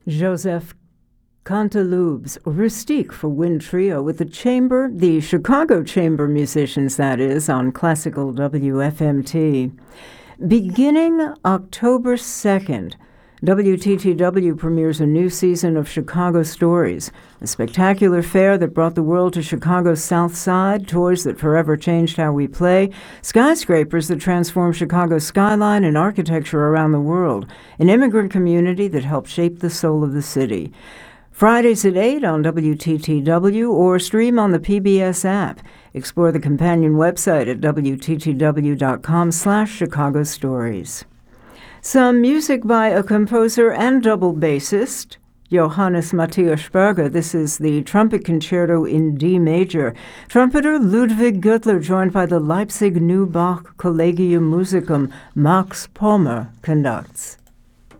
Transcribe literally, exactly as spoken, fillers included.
Joseph Canteloub's Rustique for Wind Trio with the Chamber, the Chicago Chamber Musicians, that is, on Classical W F M T. Beginning October second, W T T W premieres a new season of Chicago Stories, a spectacular fair that brought the world to Chicago's South Side, toys that forever changed how we play, skyscrapers that transformed Chicago's skyline and architecture around the world, an immigrant community that helped shape the soul of the city. Fridays at eight on W T T W or stream on the P B S app. Explore the companion website at W T T W dot com slash Chicago Stories. Some music by a composer and double bassist, Johannes Matthias Berger. This is the Trumpet Concerto in D major. Trumpeter Ludwig Göttler, joined by the Leipzig New Bach Collegium Musicum, Max Pommer, conducts.